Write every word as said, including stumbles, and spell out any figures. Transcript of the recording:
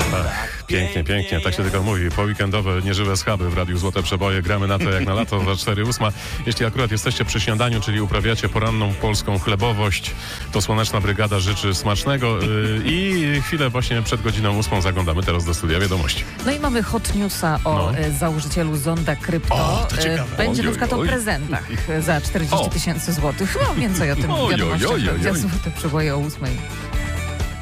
Ach, pięknie, pięknie, tak się tylko mówi. Po weekendowe, nieżywe schaby w Radiu Złote Przeboje. Gramy na to jak na lato za cztery ósma. Jeśli akurat jesteście przy śniadaniu, czyli uprawiacie poranną polską chlebowość, to Słoneczna Brygada życzy smacznego. Yy, I chwilę właśnie przed godziną ósmą zaglądamy teraz do studia wiadomości. No i mamy hot newsa o No. e, założycielu Zonda Krypto. O, to ciekawe. E, Będzie Oj, na przykład oj, o oj. prezentach za czterdzieści tysięcy złotych. No więcej o tym w Oj, oj, wiadomościach oj, oj, Radia oj. Złote Przeboje o ósmej.